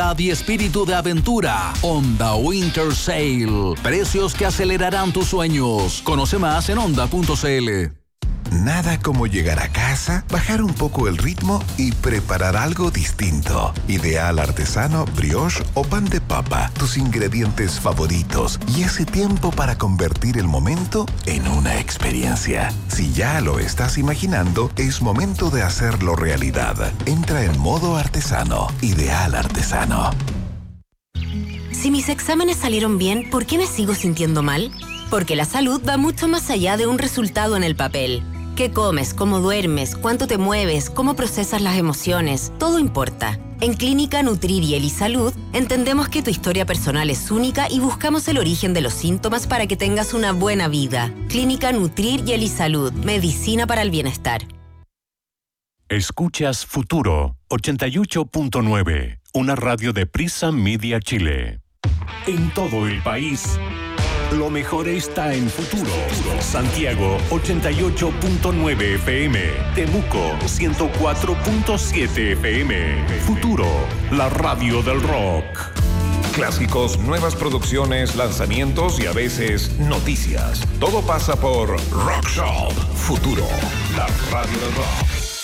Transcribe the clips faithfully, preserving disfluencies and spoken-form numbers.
calidad y espíritu de aventura. Honda Winter Sale. Precios que acelerarán tus sueños. Conoce más en honda punto c l. Nada como llegar a casa, bajar un poco el ritmo y preparar algo distinto. Ideal artesano, brioche o pan de papa, tus ingredientes favoritos y ese tiempo para convertir el momento en una experiencia. Si ya lo estás imaginando, es momento de hacerlo realidad. Entra en modo artesano. Ideal artesano. Si mis exámenes salieron bien, ¿por qué me sigo sintiendo mal? Porque la salud va mucho más allá de un resultado en el papel. ¿Qué comes? ¿Cómo duermes? ¿Cuánto te mueves? ¿Cómo procesas las emociones? Todo importa. En Clínica Nutrir y Elisalud entendemos que tu historia personal es única y buscamos el origen de los síntomas para que tengas una buena vida. Clínica Nutrir y Elisalud. Medicina para el bienestar. Escuchas Futuro ochenta y ocho punto nueve, una radio de Prisa Media Chile. En todo el país, lo mejor está en Futuro. Santiago ochenta y ocho punto nueve F M. Temuco ciento cuatro punto siete F M. Futuro, la radio del rock. Clásicos, nuevas producciones, lanzamientos y a veces noticias. Todo pasa por Rock Shop. Futuro, la radio del rock.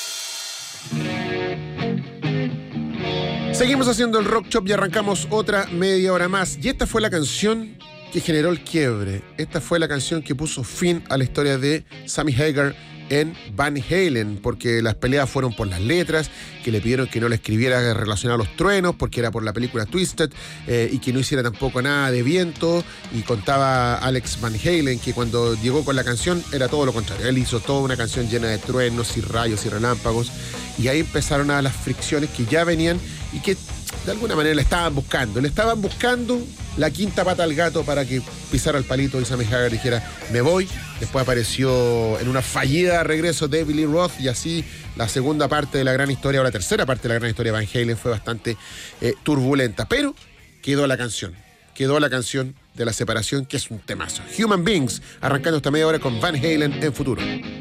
Seguimos haciendo el Rock Shop y arrancamos otra media hora más. Y esta fue la canción que generó el quiebre. Esta fue la canción que puso fin a la historia de Sammy Hagar en Van Halen, porque las peleas fueron por las letras, que le pidieron que no le escribiera relacionado a los truenos, porque era por la película Twisted, eh, y que no hiciera tampoco nada de viento, y contaba Alex Van Halen que cuando llegó con la canción era todo lo contrario. Él hizo toda una canción llena de truenos y rayos y relámpagos, y ahí empezaron a las fricciones que ya venían y que de alguna manera le estaban buscando. Le estaban buscando la quinta pata al gato para que pisara el palito y Sammy Hagar dijera, me voy. Después apareció en una fallida regreso de Billy Roth y así la segunda parte de la gran historia, o la tercera parte de la gran historia de Van Halen fue bastante eh, turbulenta. Pero quedó la canción. Quedó la canción de la separación, que es un temazo. Human Beings, arrancando esta media hora con Van Halen en Futuro.